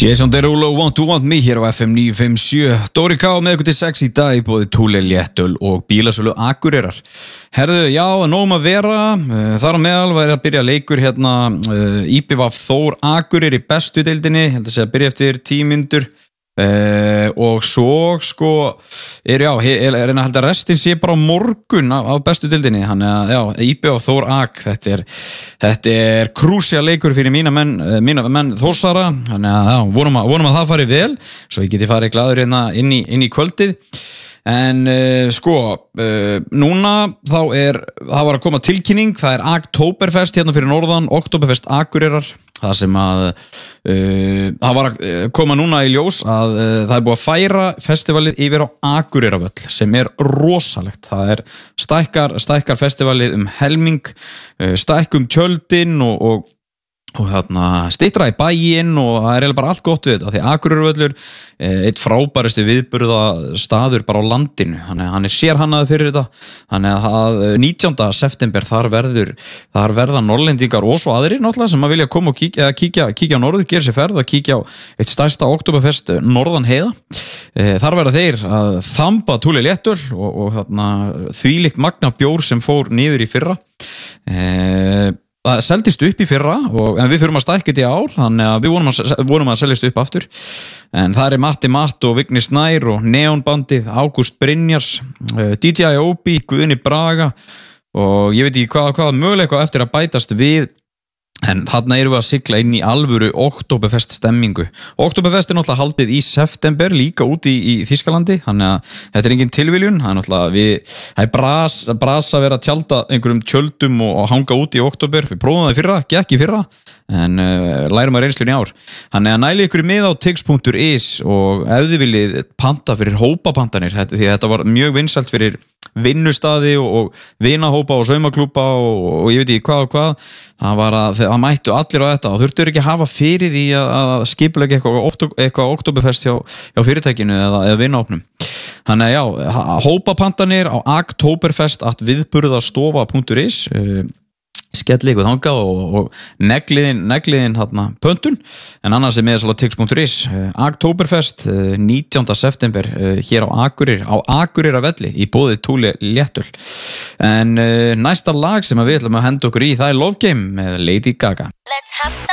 Jason Derulo, Want to Want Me hér á FM 957. Dóri K með ykkur til 6 í dag í boði Thule léttöl og bílasölu Akureyrar. Herðu, já, nóg að vera. Þar á meðal væri að byrja leikur hérna IBVF Þór Akureyri í bestu deildinni. Ég held að segja að byrja eftir 10 mínútur. Og svo sko er reyna að halda restin sé bara á morgun á bestu deildinni. Þannig að já, IBVF Þór Ak, þetta er krúsía leikur fyrir mína menn Þórsara. Þannig að já, vonum að það fari vel svo ég geti farið glaður hérna inn í kvöldið. En núna þá það var að koma tilkynning, það er Oktoberfest hérna fyrir norðan, Oktoberfest Akureyrar. Það sem að það var að koma núna í ljós að það er búið að færa festivalið yfir á Akureyravöll sem er rosalegt. Það er stækkar festivalið helming, stækkum tjöldin og þarna styttra í bæinn og það er bara allt gott við þetta því Akureyrarvöllur eitt frábærasti viðburða staður bara á landinu, þannig að hann er sérhannaður fyrir þetta, þannig að 19. september þar verða norrlendingar og svo aðrir náttúrulega sem að vilja koma og kíkja á norður, gera sér ferð og kíkja á eitt stærsta Oktoberfest norðan heiða. Þar verða þeir að þamba Thule léttöl og þarna þvílíkt magna bjór sem fór niður í fyrra. Það seldist upp í fyrra en við þurfum að stækka þetta í ár, þannig að við vonum að seljast upp aftur. En það er Matti Matt og Vigni Snær og Neonbandið, Ágúst Brynjars, DJ Obi, Guðni Braga og ég veit ekki hvað möguleika eftir að bætast við. En þarna erum við að sigla inn í alvöru Oktoberfest stemmingu. Oktoberfest er náttúrulega haldið í september líka úti í Þýskalandi, þannig að þetta er engin tilviljun. Það er náttúrulega það er bras að vera að tjalda einhverjum tjöldum og hanga úti í oktober. Við prófum það í fyrra, gekk í fyrra, en lærum að reynslun í ár. Þannig að næli ykkur með á tix.is og ef þið viljið panta fyrir hópapantanir, því þetta var mjög vinsælt fyrir vinnustaði og vinahópa og saumaklúpa og ég veit ekki hvað það var að það mættu allir á þetta og þurftur ekki að hafa fyrir því að skipulegja eitthvað Oktoberfest hjá fyrirtækinu eða vinahópnum. Þannig að já, hópapantanir á oktoberfest@viðburðastofa.is skelli ykkur þangað og negliðin pöntun, en annars er með tix.is. Oktoberfest 19. september hér á Akureyravelli í boði Thule léttöl. En næsta lag sem við ætlum að henda okkur í, það er Love Game með Lady Gaga.